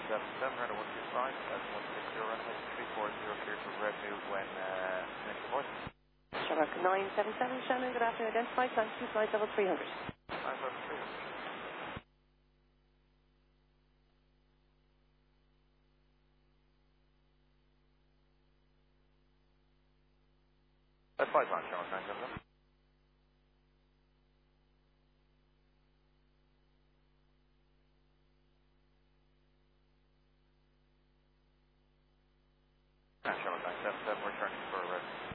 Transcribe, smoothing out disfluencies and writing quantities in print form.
Radar 125, that's 160 runway 340, clear to revenue when finished the voice. Shamrock 977, Shannon, good afternoon. Identified, time 2 flight level 300. Flight level 300. That's 5 on, Shamrock 977. Shamrock 977, we're turning for revenue.